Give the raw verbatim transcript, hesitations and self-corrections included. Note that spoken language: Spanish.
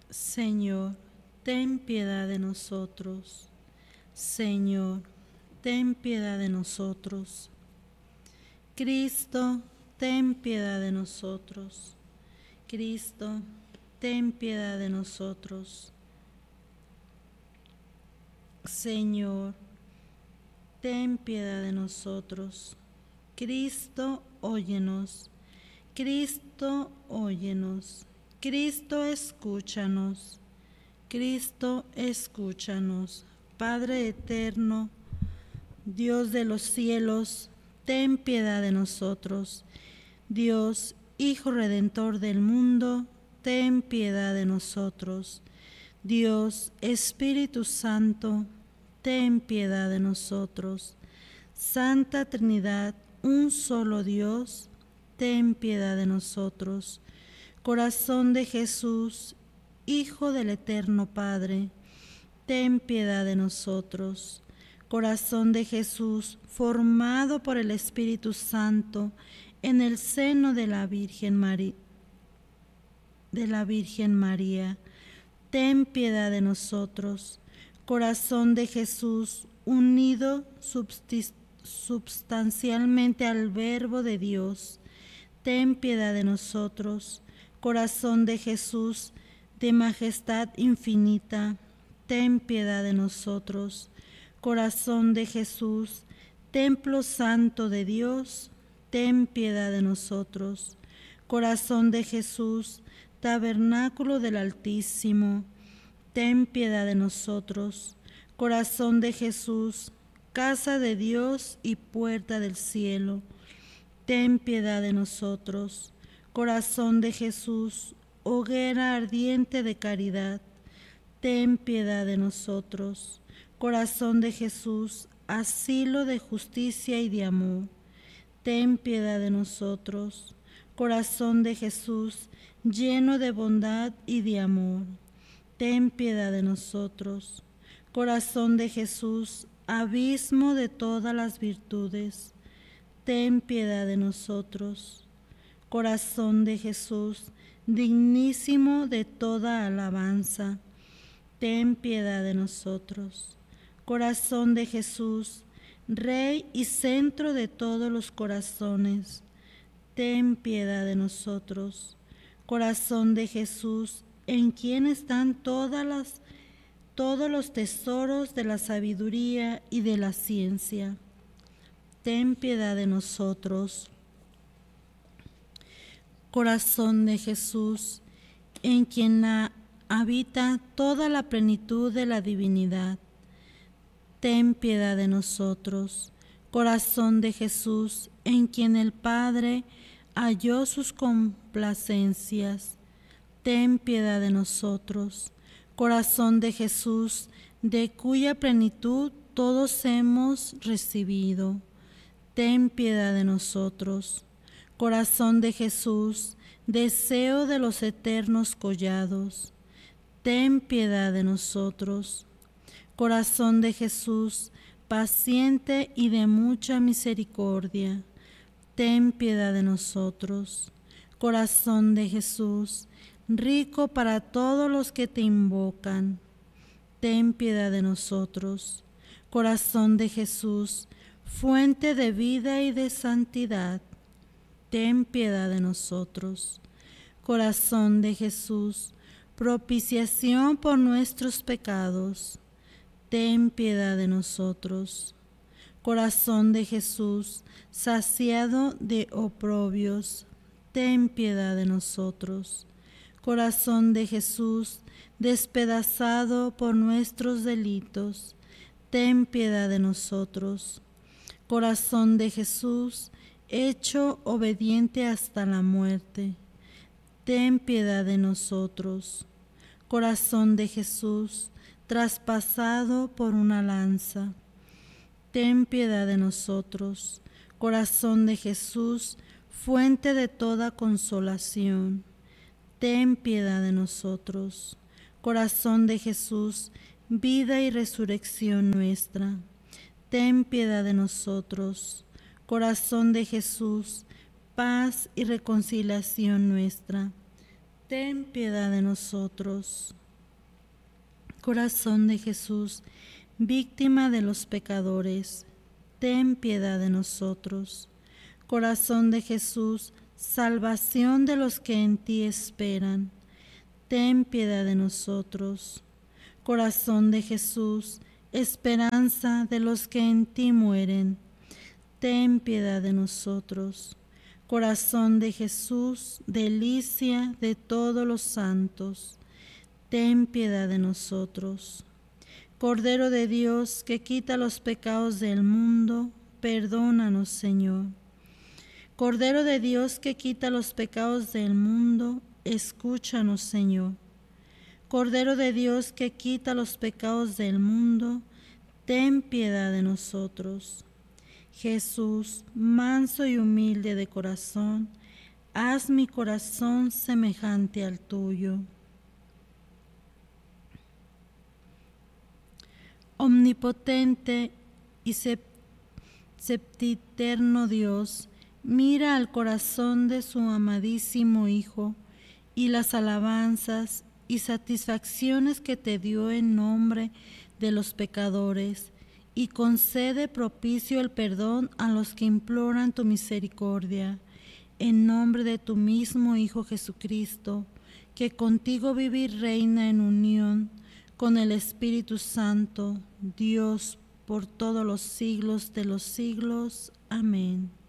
Señor, ten piedad de nosotros. Señor, ten piedad de nosotros. Cristo, ten piedad de nosotros. Cristo, ten piedad de nosotros. Señor, ten piedad de nosotros. Cristo, óyenos. Cristo, óyenos. Cristo, escúchanos. Cristo, escúchanos. Padre eterno, Dios de los cielos, ten piedad de nosotros. Dios, Hijo Redentor del mundo, ten piedad de nosotros. Dios, Espíritu Santo, ten piedad de nosotros. Santa Trinidad, un solo Dios, ten piedad de nosotros. Corazón de Jesús, Hijo del Eterno Padre, ten piedad de nosotros. Corazón de Jesús, formado por el Espíritu Santo en el seno de la Virgen María, de la Virgen María, ten piedad de nosotros. Corazón de Jesús, unido substancialmente al Verbo de Dios, ten piedad de nosotros. Corazón de Jesús, de majestad infinita, ten piedad de nosotros. Corazón de Jesús, templo santo de Dios, ten piedad de nosotros. Corazón de Jesús, tabernáculo del Altísimo, ten piedad de nosotros. Corazón de Jesús, casa de Dios y puerta del cielo, ten piedad de nosotros. Corazón de Jesús, hoguera ardiente de caridad, ten piedad de nosotros. Corazón de Jesús, asilo de justicia y de amor, ten piedad de nosotros. Corazón de Jesús, lleno de bondad y de amor, ten piedad de nosotros. Corazón de Jesús, abismo de todas las virtudes, ten piedad de nosotros. Corazón de Jesús, dignísimo de toda alabanza, ten piedad de nosotros. Corazón de Jesús, Rey y centro de todos los corazones, ten piedad de nosotros. Corazón de Jesús, en quien están todas las, todos los tesoros de la sabiduría y de la ciencia, ten piedad de nosotros. Corazón de Jesús, en quien habita toda la plenitud de la divinidad, ten piedad de nosotros. Corazón de Jesús, en quien el Padre halló sus complacencias, ten piedad de nosotros. Corazón de Jesús, de cuya plenitud todos hemos recibido, ten piedad de nosotros. Corazón de Jesús, deseo de los eternos collados, ten piedad de nosotros. Corazón de Jesús, paciente y de mucha misericordia, ten piedad de nosotros. Corazón de Jesús, rico para todos los que te invocan, ten piedad de nosotros. Corazón de Jesús, fuente de vida y de santidad, ten piedad de nosotros. Corazón de Jesús, propiciación por nuestros pecados, ten piedad de nosotros. Corazón de Jesús, saciado de oprobios, ten piedad de nosotros. Corazón de Jesús, despedazado por nuestros delitos, ten piedad de nosotros. Corazón de Jesús, hecho obediente hasta la muerte, ten piedad de nosotros. Corazón de Jesús, traspasado por una lanza, ten piedad de nosotros. Corazón de Jesús, fuente de toda consolación, ten piedad de nosotros. Corazón de Jesús, vida y resurrección nuestra, ten piedad de nosotros. Corazón de Jesús, paz y reconciliación nuestra, ten piedad de nosotros. Corazón de Jesús, víctima de los pecadores, ten piedad de nosotros. Corazón de Jesús, salvación de los que en ti esperan, ten piedad de nosotros. Corazón de Jesús, esperanza de los que en ti mueren, ten piedad de nosotros. Corazón de Jesús, delicia de todos los santos, ten piedad de nosotros. Cordero de Dios, que quita los pecados del mundo, perdónanos, Señor. Cordero de Dios, que quita los pecados del mundo, escúchanos, Señor. Cordero de Dios, que quita los pecados del mundo, ten piedad de nosotros. Jesús, manso y humilde de corazón, haz mi corazón semejante al tuyo. Omnipotente y sempiterno Dios, mira al corazón de su amadísimo Hijo y las alabanzas y satisfacciones que te dio en nombre de los pecadores, y concede propicio el perdón a los que imploran tu misericordia, en nombre de tu mismo Hijo Jesucristo, que contigo vive y reina en unión con el Espíritu Santo, Dios, por todos los siglos de los siglos. Amén.